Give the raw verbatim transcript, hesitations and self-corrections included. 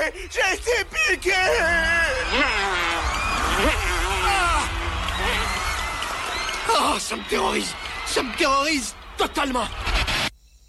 J'ai été piqué! Ah, oh, ça me terrorise! Ça me terrorise totalement!